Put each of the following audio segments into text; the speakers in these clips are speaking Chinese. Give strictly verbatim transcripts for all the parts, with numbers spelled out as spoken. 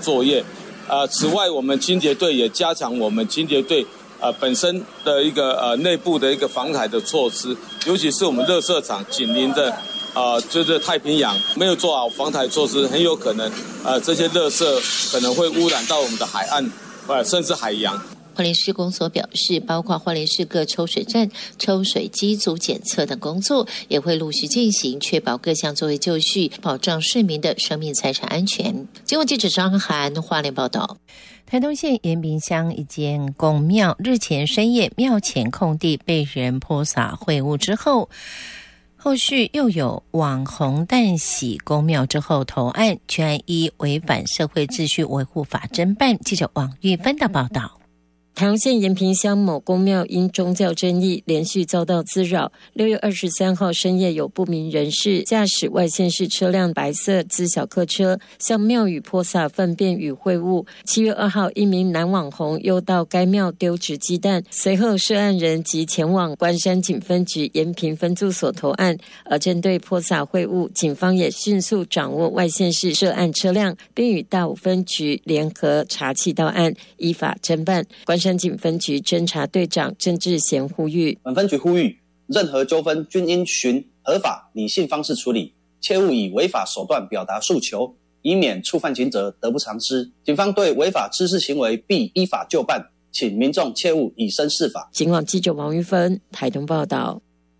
作业。呃，此外，我们清洁队也加强我们清洁队呃本身的一个呃内部的一个防台的措施，尤其是我们垃圾场紧邻的呃就是太平洋，没有做好防台措施，很有可能呃这些垃圾可能会污染到我们的海岸，呃甚至海洋。 花莲市公所表示，包括花莲市各抽水站、抽水机组检测等工作也会陆续进行，确保各项作为就绪，保障市民的生命财产安全。经过记者张涵花莲报道。 台东县延平乡一间公庙日前深夜庙前空地被人泼洒秽物之后，后续又有网红淡喜公庙之后投案，全案依违反社会秩序维护法侦办。记者王玉芬的报道。 台东县延平乡某公庙因宗教争议连续遭到滋扰。六月二十三号深夜，有不明人士驾驶外县市车辆白色自小客车向庙宇泼洒粪便与秽物。七月二号，一名男网红又到该庙丢掷鸡蛋，随后涉案人即前往关山警分局延平分驻所投案。而针对泼洒秽物，警方也迅速掌握外县市涉案车辆，并与大武分局联合查缉到案，依法侦办。关山警分局侦查队长郑志贤呼吁， 本分局呼吁，任何纠纷均应循合法理性方式处理，切勿以违法手段表达诉求，以免触犯刑责得不偿失。警方对违法滋事行为必依法就办，请民众切勿以身试法。 警广记者王玉芬台东报道。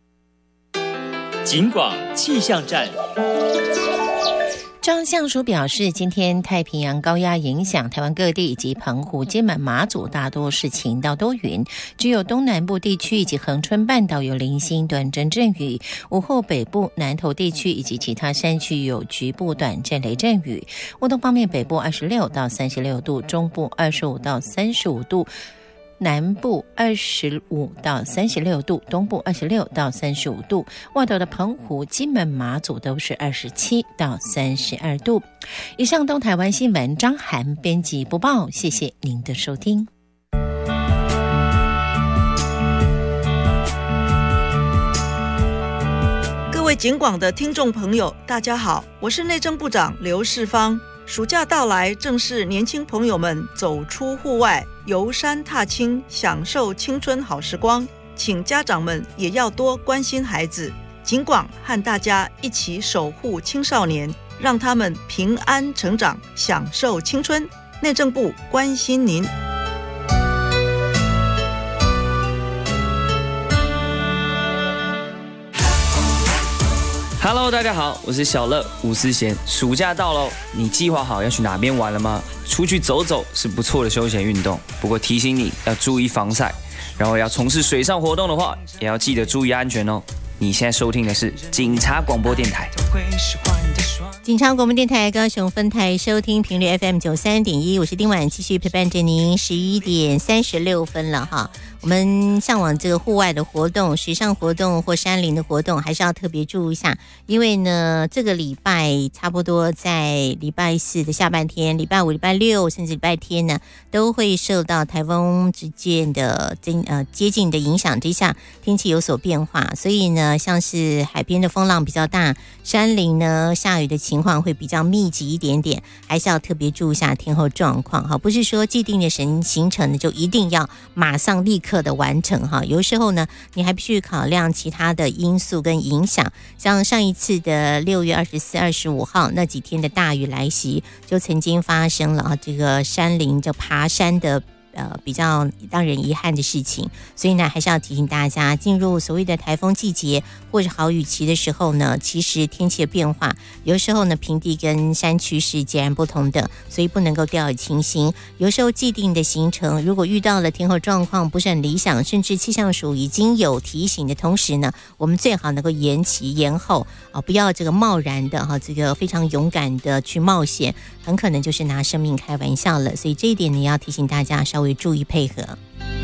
警广气象站。 中央气象署表示，今天太平洋高压影响台湾各地以及澎湖、金门、马祖大多是晴到多云，只有东南部地区以及恒春半岛有零星短暂阵雨，午后北部、南投地区以及其他山区有局部短暂雷阵雨。温度方面，北部二十六到三十六度，中部二十五到三十五度，南部二十五到三十六度，东部二十六到三十五度，外岛的澎湖、金门、马祖都是二十七到三十二度。以上东台湾新闻，张涵编辑播报，谢谢您的收听。 各位警广的听众朋友，大家好，我是内政部长刘世芳。暑假到来，正是年轻朋友们走出户外游山踏青，享受青春好时光，请家长们也要多关心孩子。警广和大家一起守护青少年，让他们平安成长，享受青春。内政部关心您。 Hello， 大家好，我是小乐吴思贤。暑假到喽，你计划好要去哪边玩了吗？出去走走是不错的休闲运动，不过提醒你要注意防晒，然后要从事水上活动的话，也要记得注意安全哦。你现在收听的是警察广播电台。 警察广播电台高雄分台收听频率 F M 九三点一，我是丁婉，继续陪伴着您。十一点三十六分了哈。我们向往这个户外的活动、水上活动或山林的活动，还是要特别注意一下，因为呢，这个礼拜差不多在礼拜四的下半天、礼拜五、礼拜六甚至礼拜天呢，都会受到台风之间的呃接近的影响之下，天气有所变化，所以呢，像是海边的风浪比较大，山林呢下雨的情况会比较密集一点点，还是要特别注意一下天候状况哈，不是说既定的行行程呢就一定要马上立刻的完成哈，有时候呢你还必须考量其他的因素跟影响，像上一次的六月二十四、二十五号那几天的大雨来袭，就曾经发生了这个山林就爬山的呃，比较让人遗憾的事情，所以呢，还是要提醒大家，进入所谓的台风季节或者豪雨期的时候呢，其实天气的变化，有时候呢，平地跟山区是截然不同的，所以不能够掉以轻心。有时候既定的行程，如果遇到了天候状况不是很理想，甚至气象署已经有提醒的同时呢，我们最好能够延期延后啊，不要这个贸然的哈，这个非常勇敢的去冒险，很可能就是拿生命开玩笑了。所以这一点呢，也要提醒大家稍微注意配合。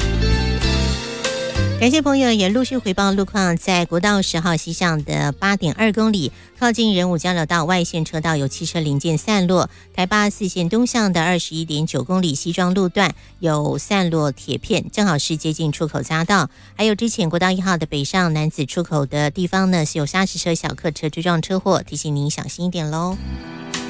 感谢朋友也陆续回报路况，在国道十号西向的八点二公里，靠近仁武交流道外线车道有汽车零件散落；台八四线东向的二十一点九公里西庄路段有散落铁片，正好是接近出口匝道。还有之前国道一号的北上南子出口的地方呢，是有砂石车、小客车追撞车祸，提醒您小心一点喽。